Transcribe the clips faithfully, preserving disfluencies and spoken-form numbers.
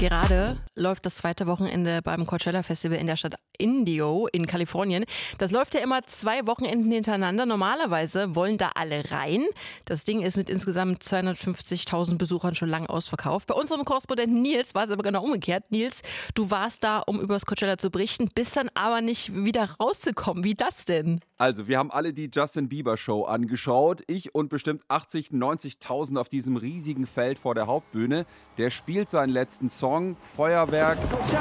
Gerade läuft das zweite Wochenende beim Coachella Festival in der Stadt Indio in Kalifornien. Das läuft ja immer zwei Wochenenden hintereinander. Normalerweise wollen da alle rein. Das Ding ist mit insgesamt zweihundertfünfzigtausend Besuchern schon lange ausverkauft. Bei unserem Korrespondenten Nils war es aber genau umgekehrt. Nils, du warst da, um über das Coachella zu berichten, bist dann aber nicht wieder rauszukommen. Wie das denn? Also, wir haben alle die Justin Bieber Show angeschaut. Ich und bestimmt achtzig, neunzigtausend auf diesem riesigen Feld vor der Hauptbühne. Der spielt seinen letzten Song, Feuerwerk.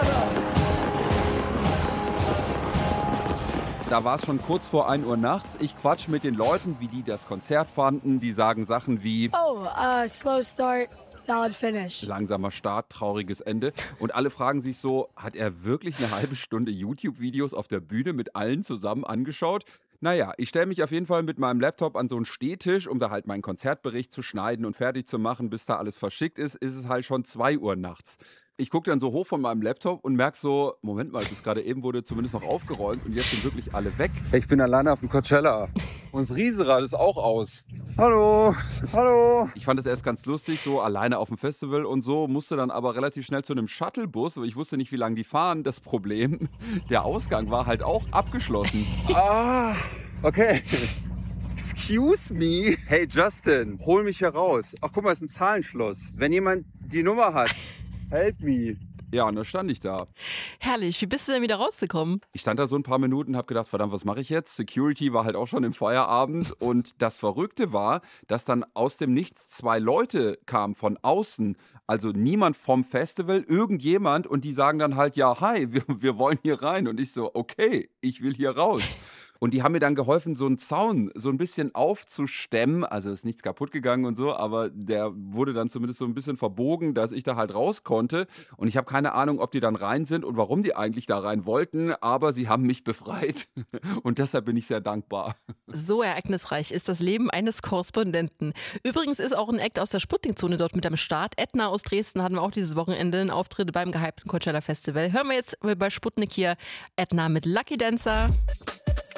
Da war es schon kurz vor ein Uhr nachts. Ich quatsch mit den Leuten, wie die das Konzert fanden. Die sagen Sachen wie: Oh, uh, slow start, solid finish. Langsamer Start, trauriges Ende. Und alle fragen sich so, hat er wirklich eine halbe Stunde YouTube-Videos auf der Bühne mit allen zusammen angeschaut? Naja, ich stelle mich auf jeden Fall mit meinem Laptop an so einen Stehtisch, um da halt meinen Konzertbericht zu schneiden und fertig zu machen. Bis da alles verschickt ist, ist es halt schon zwei Uhr nachts. Ich gucke dann so hoch von meinem Laptop und merke so, Moment mal, bis gerade eben wurde zumindest noch aufgeräumt und jetzt sind wirklich alle weg. Ich bin alleine auf dem Coachella. Und das Riesenrad ist auch aus. Hallo, hallo. Ich fand das erst ganz lustig, so alleine auf dem Festival und so, musste dann aber relativ schnell zu einem Shuttlebus, aber ich wusste nicht, wie lange die fahren. Das Problem, der Ausgang war halt auch abgeschlossen. Ah, okay. Excuse me. Hey Justin, hol mich hier raus. Ach guck mal, ist ein Zahlenschloss. Wenn jemand die Nummer hat, help me. Ja, und da stand ich da. Herrlich, wie bist du denn wieder rausgekommen? Ich stand da so ein paar Minuten und habe gedacht, verdammt, was mache ich jetzt? Security war halt auch schon im Feierabend. Und das Verrückte war, dass dann aus dem Nichts zwei Leute kamen von außen. Also niemand vom Festival, irgendjemand. Und die sagen dann halt, ja, hi, wir, wir wollen hier rein. Und ich so, okay, ich will hier raus. Und die haben mir dann geholfen, so einen Zaun so ein bisschen aufzustemmen. Also ist nichts kaputt gegangen und so, aber der wurde dann zumindest so ein bisschen verbogen, dass ich da halt raus konnte. Und ich habe keine Ahnung, ob die dann rein sind und warum die eigentlich da rein wollten, aber sie haben mich befreit. Und deshalb bin ich sehr dankbar. So ereignisreich ist das Leben eines Korrespondenten. Übrigens ist auch ein Act aus der Sputnik-Zone dort mit am Start. Edna aus Dresden hatten wir auch dieses Wochenende einen Auftritt beim gehypten Coachella Festival. Hören wir jetzt bei Sputnik hier Edna mit Lucky Dancer.